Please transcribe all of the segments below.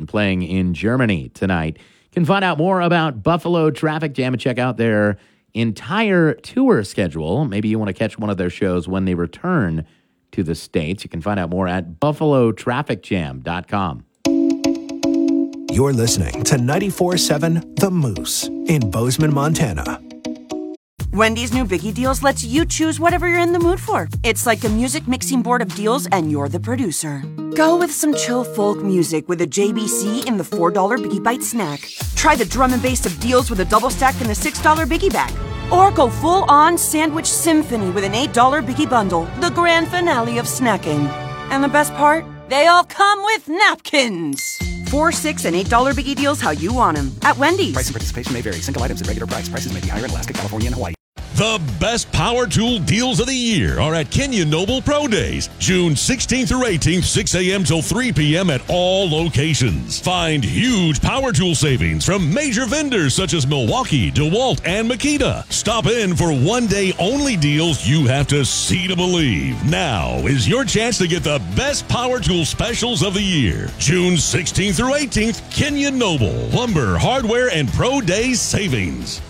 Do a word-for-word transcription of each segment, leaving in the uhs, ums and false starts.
playing in Germany tonight. You can find out more about Buffalo Traffic Jam and check out their entire tour schedule. Maybe you want to catch one of their shows when they return to the States. You can find out more at buffalo traffic jam dot com. You're listening to ninety-four point seven The Moose in Bozeman, Montana. Wendy's new Biggie Deals lets you choose whatever you're in the mood for. It's like a music mixing board of deals, and you're the producer. Go with some chill folk music with a J B C in the four dollar Biggie Bite snack. Try the drum and bass of deals with a double stack in the six dollar Biggie Bag. Or go full-on sandwich symphony with an eight dollar Biggie Bundle, the grand finale of snacking. And the best part? They all come with napkins. Four, six, and eight dollar Biggie Deals how you want them at Wendy's. Price and participation may vary. Single items at regular price. Prices may be higher in Alaska, California, and Hawaii. The best power tool deals of the year are at Kenyon Noble Pro Days, June sixteenth through eighteenth, six a.m. till three p.m. at all locations. Find huge power tool savings from major vendors such as Milwaukee, DeWalt, and Makita. Stop in for one-day only deals you have to see to believe. Now is your chance to get the best power tool specials of the year. June sixteenth through eighteenth, Kenyon Noble, lumber, hardware, and Pro Days savings.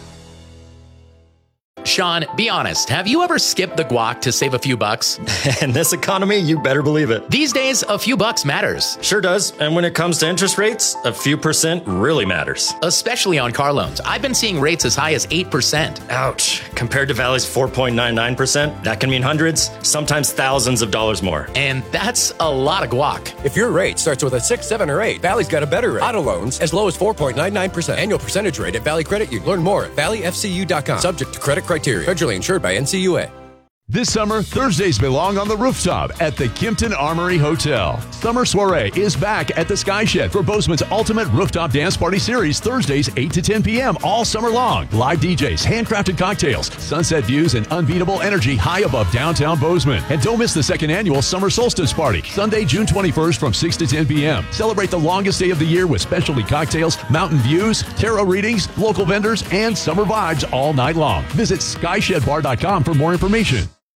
Sean, be honest. Have you ever skipped the guac to save a few bucks? In this economy, you better believe it. These days, a few bucks matters. Sure does. And when it comes to interest rates, a few percent really matters. Especially on car loans. I've been seeing rates as high as eight percent. Ouch. Compared to Valley's four point nine nine percent, that can mean hundreds, sometimes thousands of dollars more. And that's a lot of guac. If your rate starts with a six, seven, or eight, Valley's got a better rate. Auto loans as low as four point nine nine percent. Annual percentage rate at Valley Credit Union. Learn more at valley f c u dot com. Subject to credit criteria. Federally insured by N C U A. This summer, Thursdays belong on the rooftop at the Kimpton Armory Hotel. Summer Soiree is back at the Sky Shed for Bozeman's ultimate rooftop dance party series, Thursdays, eight to ten p.m. all summer long. Live D Js, handcrafted cocktails, sunset views, and unbeatable energy high above downtown Bozeman. And don't miss the second annual Summer Solstice Party, Sunday, June twenty-first from six to ten p.m. Celebrate the longest day of the year with specialty cocktails, mountain views, tarot readings, local vendors, and summer vibes all night long. Visit sky shed bar dot com for more information.